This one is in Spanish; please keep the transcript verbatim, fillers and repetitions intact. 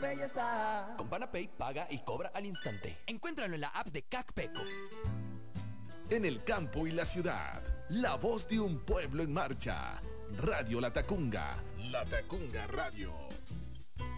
PanaPay está. Con PanaPay paga y cobra al instante. Encuéntralo en la app de CacPeco. En el campo y la ciudad, la voz de un pueblo en marcha. Radio La Tacunga. La Tacunga Radio.